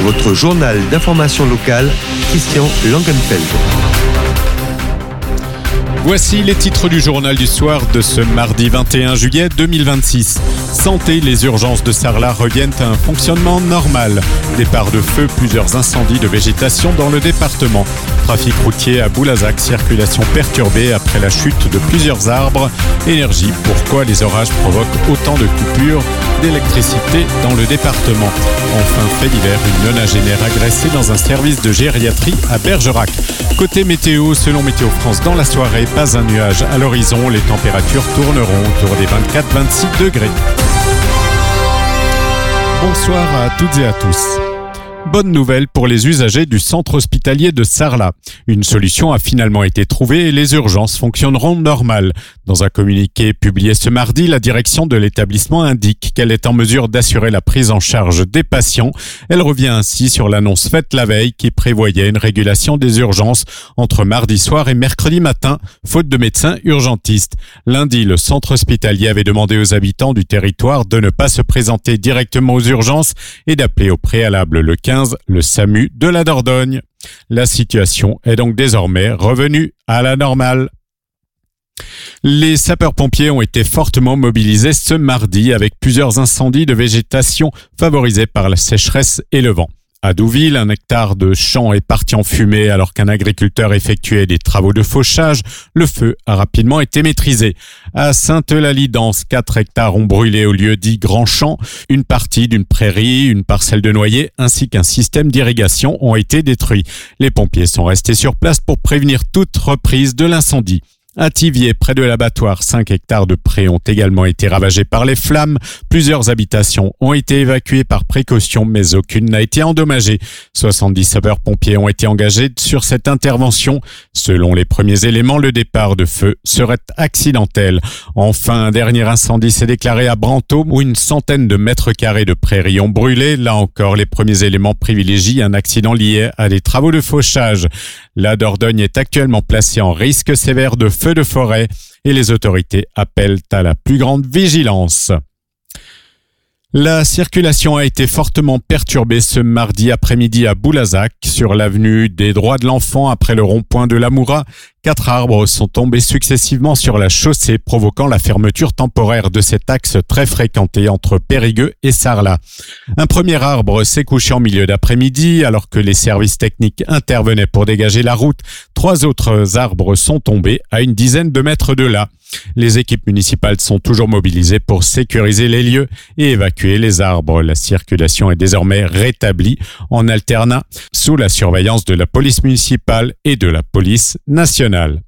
votre journal d'information locale, Christian Langenfeld. Voici les titres du journal du soir de ce mardi 21 juillet 2026. Santé, les urgences de Sarlat reviennent à un fonctionnement normal. Départ de feu, plusieurs incendies de végétation dans le département. Trafic routier à Boulazac, circulation perturbée après la chute de plusieurs arbres. Énergie, pourquoi les orages provoquent autant de coupures d'électricité dans le département. Enfin, fait divers, une nonagénaire agressée dans un service de gériatrie à Bergerac. Côté météo, selon Météo France, dans la soirée, pas un nuage à l'horizon. Les températures tourneront autour des 24-26 degrés. Bonsoir à toutes et à tous. Bonne nouvelle pour les usagers du centre hospitalier de Sarlat. Une solution a finalement été trouvée et les urgences fonctionneront normal. Dans un communiqué publié ce mardi, la direction de l'établissement indique qu'elle est en mesure d'assurer la prise en charge des patients. Elle revient ainsi sur l'annonce faite la veille qui prévoyait une régulation des urgences entre mardi soir et mercredi matin, faute de médecins urgentistes. Lundi, le centre hospitalier avait demandé aux habitants du territoire de ne pas se présenter directement aux urgences et d'appeler au préalable le 15 le SAMU de la Dordogne. La situation est donc désormais revenue à la normale. Les sapeurs-pompiers ont été fortement mobilisés ce mardi avec plusieurs incendies de végétation favorisés par la sécheresse et le vent. À Douville, 1 hectare de champ est parti en fumée alors qu'un agriculteur effectuait des travaux de fauchage. Le feu a rapidement été maîtrisé. À Sainte-Eulalie-Dance, 4 hectares ont brûlé au lieu dit Grand Champ. Une partie d'une prairie, une parcelle de noyer ainsi qu'un système d'irrigation ont été détruits. Les pompiers sont restés sur place pour prévenir toute reprise de l'incendie. À Thiviers, près de l'abattoir, 5 hectares de prés ont également été ravagés par les flammes. Plusieurs habitations ont été évacuées par précaution, mais aucune n'a été endommagée. 70 sapeurs-pompiers ont été engagés sur cette intervention. Selon les premiers éléments, le départ de feu serait accidentel. Enfin, un dernier incendie s'est déclaré à Brantôme, où une centaine de mètres carrés de prairies ont brûlé. Là encore, les premiers éléments privilégient un accident lié à des travaux de fauchage. La Dordogne est actuellement placée en risque sévère de feu de forêt et les autorités appellent à la plus grande vigilance. La circulation a été fortement perturbée ce mardi après-midi à Boulazac, sur l'avenue des Droits de l'Enfant après le rond-point de l'Amoura. 4 arbres sont tombés successivement sur la chaussée, provoquant la fermeture temporaire de cet axe très fréquenté entre Périgueux et Sarlat. Un premier arbre s'est couché en milieu d'après-midi alors que les services techniques intervenaient pour dégager la route. 3 autres arbres sont tombés à une dizaine de mètres de là. Les équipes municipales sont toujours mobilisées pour sécuriser les lieux et évacuer les arbres. La circulation est désormais rétablie en alternat sous la surveillance de la police municipale et de la police nationale.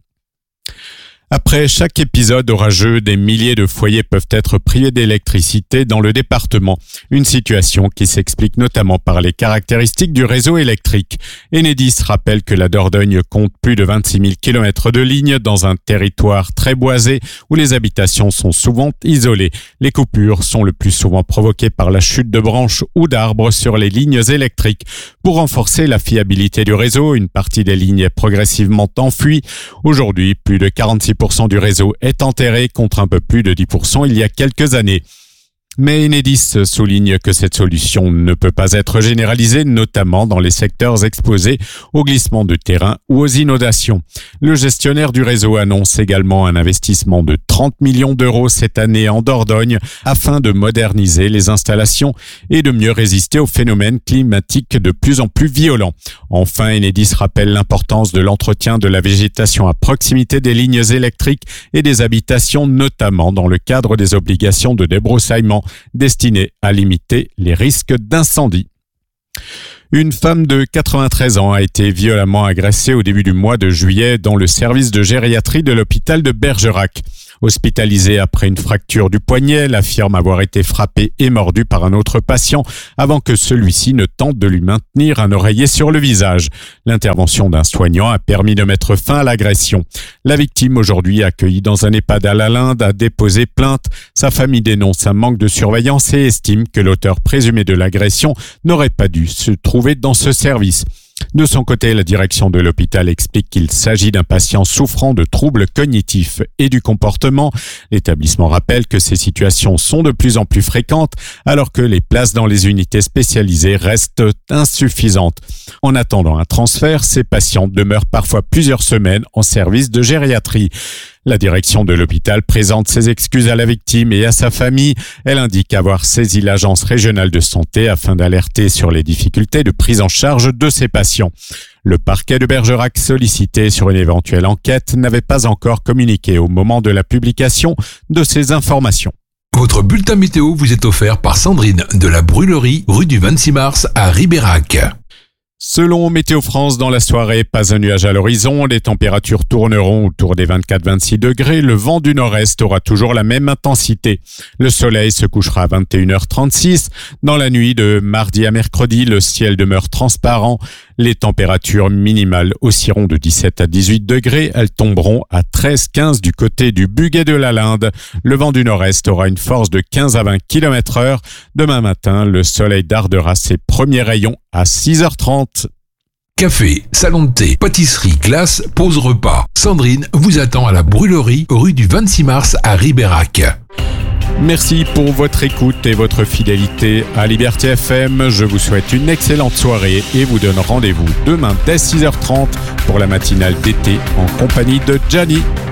Après chaque épisode orageux, des milliers de foyers peuvent être privés d'électricité dans le département. Une situation qui s'explique notamment par les caractéristiques du réseau électrique. Enedis rappelle que la Dordogne compte plus de 26 000 km de lignes dans un territoire très boisé où les habitations sont souvent isolées. Les coupures sont le plus souvent provoquées par la chute de branches ou d'arbres sur les lignes électriques. Pour renforcer la fiabilité du réseau, une partie des lignes est progressivement enfouie. Aujourd'hui, plus de 46% du réseau est enterré contre un peu plus de 10% il y a quelques années. Mais Enedis souligne que cette solution ne peut pas être généralisée, notamment dans les secteurs exposés aux glissements de terrain ou aux inondations. Le gestionnaire du réseau annonce également un investissement de 30 millions d'euros cette année en Dordogne afin de moderniser les installations et de mieux résister aux phénomènes climatiques de plus en plus violents. Enfin, Enedis rappelle l'importance de l'entretien de la végétation à proximité des lignes électriques et des habitations, notamment dans le cadre des obligations de débroussaillement destiné à limiter les risques d'incendie. Une femme de 93 ans a été violemment agressée au début du mois de juillet dans le service de gériatrie de l'hôpital de Bergerac. Hospitalisée après une fracture du poignet, elle affirme avoir été frappée et mordue par un autre patient avant que celui-ci ne tente de lui maintenir un oreiller sur le visage. L'intervention d'un soignant a permis de mettre fin à l'agression. La victime, aujourd'hui accueillie dans un EHPAD à la Linde, a déposé plainte. Sa famille dénonce un manque de surveillance et estime que l'auteur présumé de l'agression n'aurait pas dû se trouver dans ce service. De son côté, la direction de l'hôpital explique qu'il s'agit d'un patient souffrant de troubles cognitifs et du comportement. L'établissement rappelle que ces situations sont de plus en plus fréquentes alors que les places dans les unités spécialisées restent insuffisantes. En attendant un transfert, ces patients demeurent parfois plusieurs semaines en service de gériatrie. La direction de l'hôpital présente ses excuses à la victime et à sa famille. Elle indique avoir saisi l'agence régionale de santé afin d'alerter sur les difficultés de prise en charge de ces patients. Le parquet de Bergerac, sollicité sur une éventuelle enquête, n'avait pas encore communiqué au moment de la publication de ces informations. Votre bulletin météo vous est offert par Sandrine de la Brûlerie, rue du 26 mars à Ribérac. Selon Météo France, dans la soirée, pas un nuage à l'horizon, les températures tourneront autour des 24-26 degrés, le vent du nord-est aura toujours la même intensité. Le soleil se couchera à 21h36. Dans la nuit de mardi à mercredi, le ciel demeure transparent. Les températures minimales oscilleront de 17 à 18 degrés. Elles tomberont à 13-15 du côté du Bugey de la Linde. Le vent du nord-est aura une force de 15 à 20 km/h. Demain matin, le soleil dardera ses premiers rayons à 6h30. Café, salon de thé, pâtisserie, glace, pause repas. Sandrine vous attend à la Brûlerie, rue du 26 mars à Ribérac. Merci pour votre écoute et votre fidélité à Liberté FM. Je vous souhaite une excellente soirée et vous donne rendez-vous demain dès 6h30 pour la matinale d'été en compagnie de Gianni.